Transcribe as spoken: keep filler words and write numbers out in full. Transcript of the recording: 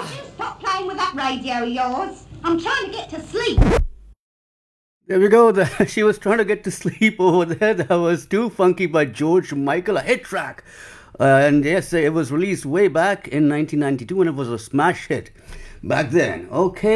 Could you stop playing with that radio of yours? I'm trying to get to sleep. There we go. The, she was trying to get to sleep over there. That was Too Funky by George Michael, a hit track. Uh, and yes, it was released way back in nineteen ninety-two and it was a smash hit back then. Okay.